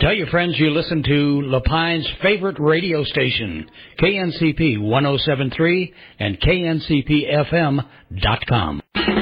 Tell your friends you listen to Lapine's favorite radio station, KNCP 107.3 and KNCPFM.com.